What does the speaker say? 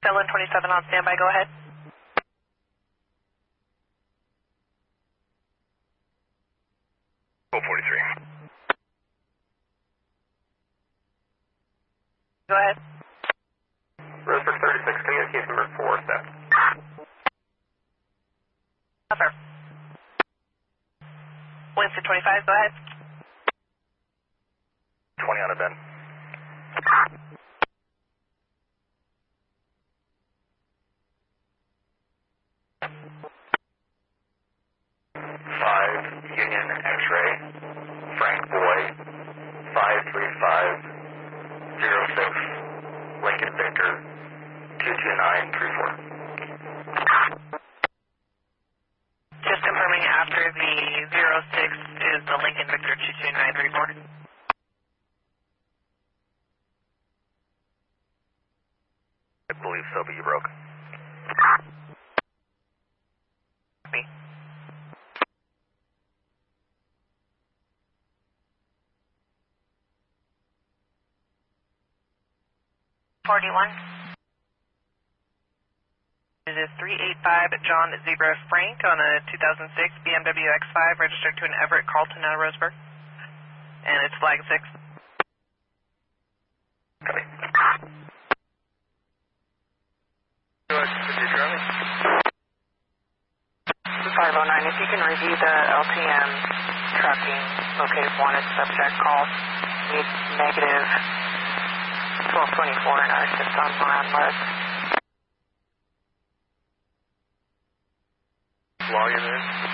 Dylan 27 on standby, go ahead. Oh, 43. Go ahead. Roseburg 36, communication number 4, set. Upper. Winston 25, go ahead. 20 on a bend. Union X-ray, Frank Boy, 53506, Lincoln Victor, 22934. Just confirming after the 06 is the Lincoln Victor 22934. I believe so, but you broke. Me. 41. It is 385 John Zebra Frank on a 2006 BMW X5 registered to an Everett Carlton out of Roseburg. And it's flag 6. Copy. Go ahead, Charlie. 509, if you can review the LTM trucking located wanted subject call, need negative 1224 in our system on list. While you're there.